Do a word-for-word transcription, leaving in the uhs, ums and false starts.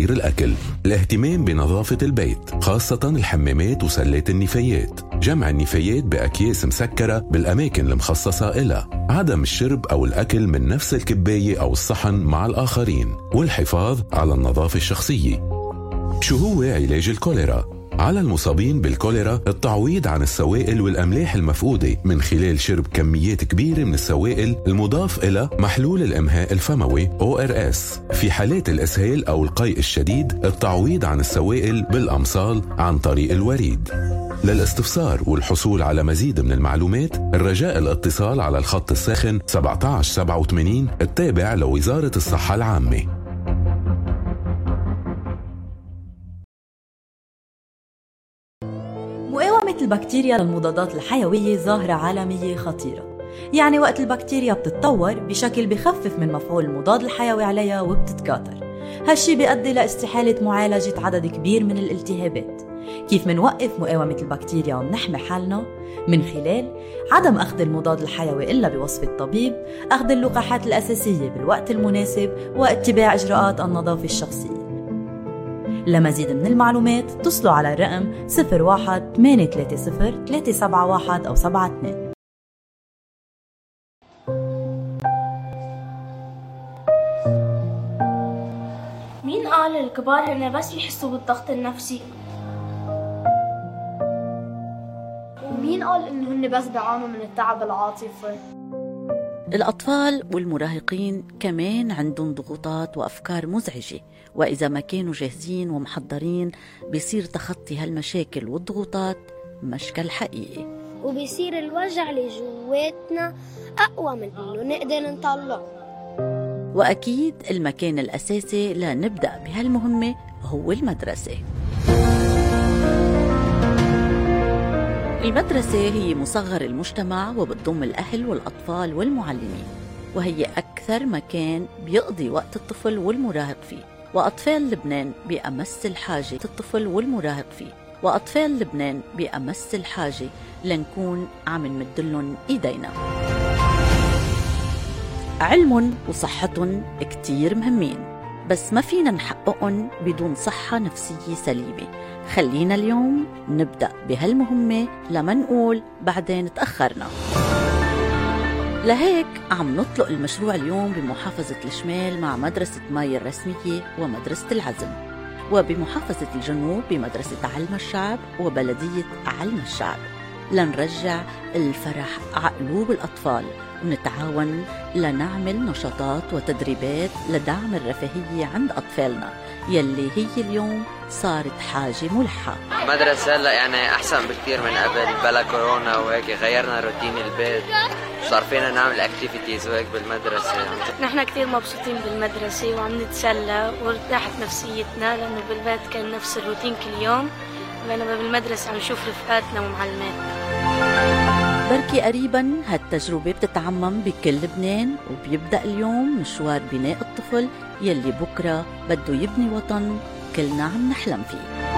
تحضير الأكل، الاهتمام بنظافة البيت خاصة الحمامات وسلات النفايات، جمع النفايات بأكياس مسكرة بالأماكن المخصصة إلها، عدم الشرب أو الأكل من نفس الكباية أو الصحن مع الآخرين، والحفاظ على النظافة الشخصية. شو هو علاج الكوليرا؟ على المصابين بالكوليرا التعويض عن السوائل والأملاح المفقودة من خلال شرب كميات كبيرة من السوائل المضاف إلى محلول الإمهاء الفموي أو آر إس. في حالات الإسهال أو القيء الشديد التعويض عن السوائل بالأمصال عن طريق الوريد. للاستفسار والحصول على مزيد من المعلومات الرجاء الاتصال على الخط الساخن سبعة عشر سبعة وثمانين التابع لوزارة الصحة العامة. مقاومة البكتيريا للمضادات الحيوية ظاهرة عالمية خطيرة، يعني وقت البكتيريا بتتطور بشكل بخفف من مفعول المضاد الحيوي عليها وبتتكاثر. هالشي بيؤدي لاستحالة معالجة عدد كبير من الالتهابات. كيف منوقف مقاومة البكتيريا ومنحمي حالنا؟ من خلال عدم أخذ المضاد الحيوي إلا بوصف الطبيب، أخذ اللقاحات الأساسية بالوقت المناسب، واتباع إجراءات النظافة الشخصية. لمزيد من المعلومات اتصلوا على الرقم صفر واحد ثمانية ثلاثة صفر ثلاثة سبعة واحد أو سبعة اثنين. مين قال الكبار هن بس يحسوا بالضغط النفسي؟ ومين قال إنه هن بس بيعانوا من التعب العاطفي؟ الأطفال والمراهقين كمان عندهم ضغوطات وأفكار مزعجة، وإذا ما كانوا جاهزين ومحضرين بيصير تخطي هالمشاكل والضغوطات مشكل حقيقي، وبيصير الوجع اللي جواتنا أقوى من إنه نقدر نطلعه. وأكيد المكان الأساسي لنبدأ بهالمهمة هو المدرسة. المدرسة هي مصغر المجتمع وبتضم الأهل والأطفال والمعلمين، وهي أكثر مكان بيقضي وقت الطفل والمراهق فيه. وأطفال لبنان بأمس الحاجة الطفل والمراهق فيه وأطفال لبنان بأمس الحاجة لنكون عم نمدلن إيدينا. علم وصحة كتير مهمين، بس ما فينا نحققهم بدون صحة نفسية سليمة. خلينا اليوم نبدأ بهالمهمة لما نقول بعدين تأخرنا. لهيك عم نطلق المشروع اليوم بمحافظة الشمال مع مدرسة ماي الرسمية ومدرسة العزم، وبمحافظة الجنوب بمدرسة علم الشعب وبلدية علم الشعب، لنرجع الفرح عقلوب الأطفال ونتعاون لنعمل نشاطات وتدريبات لدعم الرفاهية عند أطفالنا يلي هي اليوم صارت حاجة ملحة. مدرسة لا يعني أحسن بكتير من قبل، بلا كورونا وهيك غيرنا روتين البيت، صار فينا نعمل اكتيفيتيز وهيك بالمدرسة. نحن كتير مبسوطين بالمدرسة وعم نتسلى وارتاحت نفسيتنا، لأنه بالبيت كان نفس الروتين كل يوم، بينما بالمدرسة عم نشوف رفقاتنا ومعلماتنا. بركي قريبا هالتجربة بتتعمم بكل لبنان، وبيبدأ اليوم مشوار بناء الطفل يلي بكرة بده يبني وطن كلنا عم نحلم فيه.